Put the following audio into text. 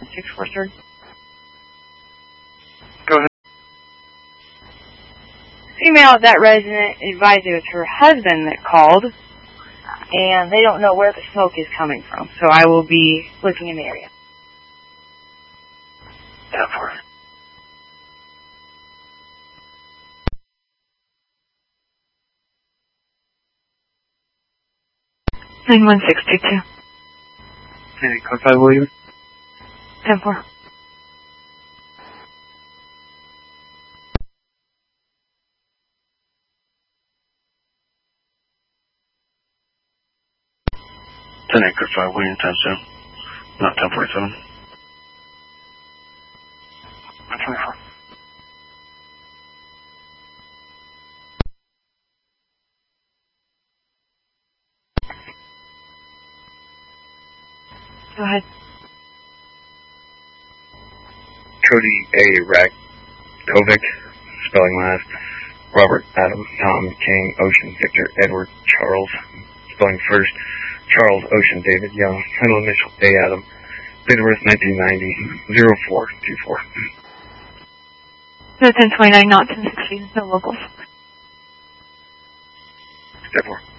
1064, sir. Go ahead. Female at that resident advised it was her husband that called, and they don't know where the smoke is coming from, so I will be looking in the area. 10-4. Any code 5, William? 10-4. Code 5, William, times 2. Not 1047. 24. Go ahead. Cody A. Rakovic, spelling last. Robert Adam Tom King Ocean Victor Edward Charles, spelling first. Charles Ocean David Young, final initial A. Adam, date of birth 1990, 0424. 1029, not 1016, no locals. Step 4.